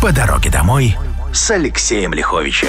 по дороге домой с Алексеем Лиховичем.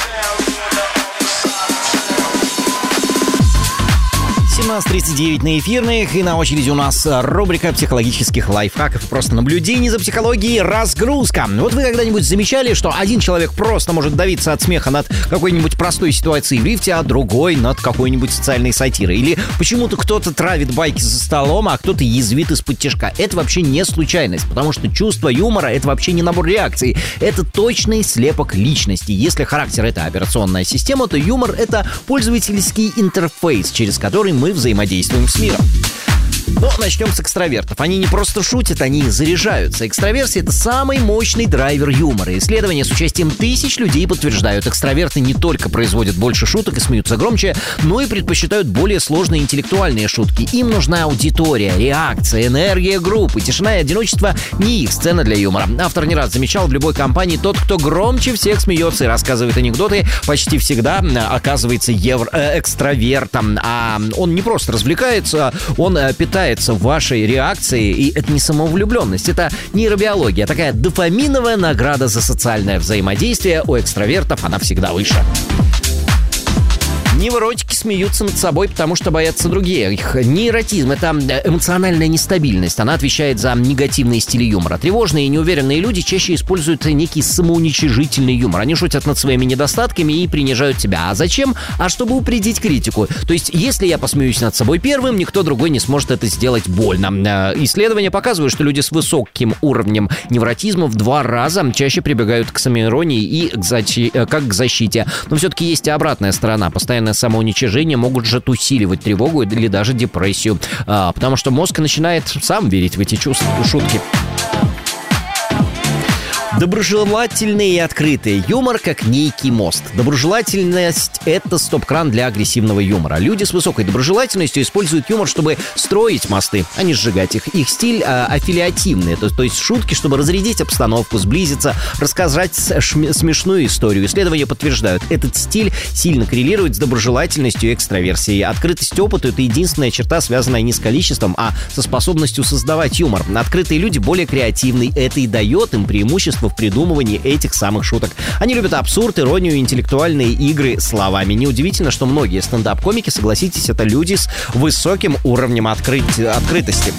17:39 на эфирных, и на очереди у нас рубрика психологических лайфхаков и просто наблюдений за психологией «Разгрузка». Вот вы когда-нибудь замечали, что один человек просто может давиться от смеха над какой-нибудь простой ситуацией в лифте, а другой над какой-нибудь социальной сатирой? Или почему-то кто-то травит байки за столом, а кто-то язвит из-под тишка? Это вообще не случайность, потому что чувство юмора — это вообще не набор реакций. Это точный слепок личности. Если характер — это операционная система, то юмор — это пользовательский интерфейс, через который мы взаимодействуем с миром. Но начнем с экстравертов. Они не просто шутят, они заряжаются. Экстраверсия — это самый мощный драйвер юмора. Исследования с участием тысяч людей подтверждают, экстраверты не только производят больше шуток и смеются громче, но и предпочитают более сложные интеллектуальные шутки. Им нужна аудитория, реакция, энергия группы. Тишина и одиночество — не их сцена для юмора. Автор не раз замечал, в любой компании тот, кто громче всех смеется и рассказывает анекдоты, почти всегда оказывается экстравертом. А он не просто развлекается, он питается вашей реакцией, и это не самовлюбленность, это нейробиология, такая дофаминовая награда за социальное взаимодействие. У экстравертов она всегда выше. Невротики смеются над собой, потому что боятся других. Нейротизм — это эмоциональная нестабильность. Она отвечает за негативные стили юмора. Тревожные и неуверенные люди чаще используют некий самоуничижительный юмор. Они шутят над своими недостатками и принижают себя. А зачем? А чтобы упредить критику. То есть, если я посмеюсь над собой первым, никто другой не сможет это сделать больно. Исследования показывают, что люди с высоким уровнем невротизма в 2 раза чаще прибегают к самоиронии и к защите. Но все-таки есть и обратная сторона. Постоянное самоуничижение могут же усиливать тревогу или даже депрессию, потому что мозг начинает сам верить в эти шутки. Доброжелательный и открытый юмор как некий мост. Доброжелательность — это стоп-кран для агрессивного юмора. Люди с высокой доброжелательностью используют юмор, чтобы строить мосты, а не сжигать их. Их стиль аффилиативный, то есть шутки, чтобы разрядить обстановку, сблизиться, рассказать смешную историю. Исследования подтверждают, этот стиль сильно коррелирует с доброжелательностью и экстраверсией. Открытость опыту — это единственная черта, связанная не с количеством, а со способностью создавать юмор. Открытые люди более креативны, это и дает им преимущество в придумывании этих самых шуток. Они любят абсурд, иронию, интеллектуальные игры словами. Неудивительно, что многие стендап-комики, согласитесь, это люди с высоким уровнем открытости.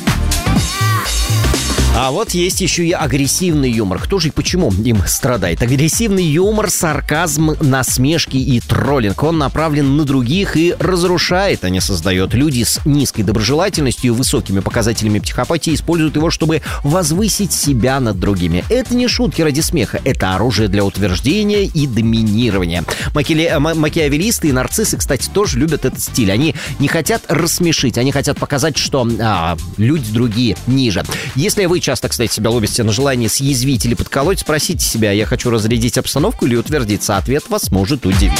А вот есть еще и агрессивный юмор. Кто же и почему им страдает? Агрессивный юмор, сарказм, насмешки и троллинг. Он направлен на других и разрушает, а не создает. Люди с низкой доброжелательностью и высокими показателями психопатии используют его, чтобы возвысить себя над другими. Это не шутки ради смеха, это оружие для утверждения и доминирования. Макиавеллисты и нарциссы, кстати, тоже любят этот стиль. Они не хотят рассмешить, они хотят показать, что люди другие ниже. Если вы часто, кстати, себя ловите на желание съязвить или подколоть, спросите себя: я хочу разрядить обстановку или утвердиться? Ответ вас может удивить.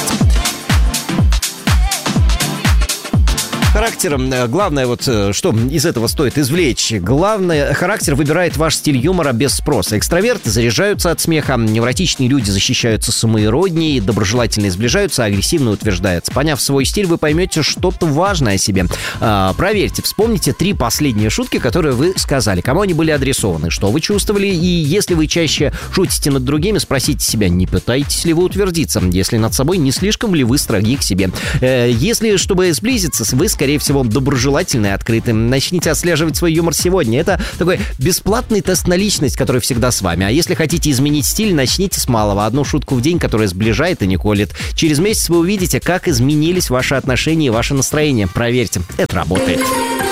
Характером, главное, вот что из этого стоит извлечь. Главное, характер выбирает ваш стиль юмора без спроса. Экстраверты заряжаются от смеха, невротичные люди защищаются самоиронией, доброжелательные сближаются, агрессивно утверждаются. Поняв свой стиль, вы поймете что-то важное о себе. Проверьте, вспомните 3 последние шутки, которые вы сказали. Кому они были адресованы, что вы чувствовали, и если вы чаще шутите над другими, спросите себя, не пытаетесь ли вы утвердиться, если над собой не слишком ли вы строги к себе. Если, чтобы сблизиться, вы, скорее всего, доброжелательны и открыты. Начните отслеживать свой юмор сегодня. Это такой бесплатный тест на личность, который всегда с вами. А если хотите изменить стиль, начните с малого. 1 шутку в день, которая сближает и не колет. Через месяц вы увидите, как изменились ваши отношения и ваше настроение. Проверьте, это работает.